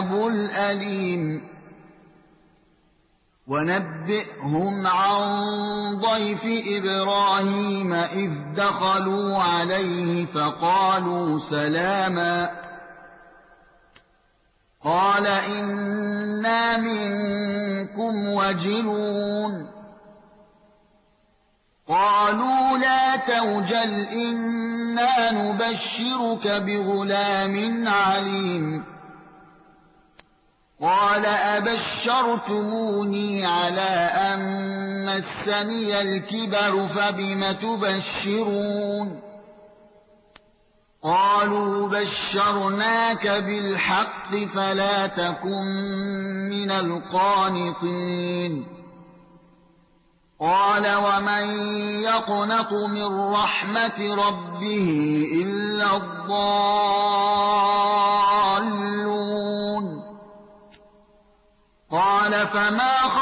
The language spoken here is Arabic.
العذاب الأليم ونبئهم عن ضيف إبراهيم إذ دخلوا عليه فقالوا سلاما قال إنا منكم وجلون قالوا لا توجل إنا نبشرك بغلام عليم قال أبشرتموني على أن مسني الكبر فبم تبشرون قالوا بشرناك بالحق فلا تكن من القانطين قال ومن يقنط من رحمة ربه إلا الضالون قال فما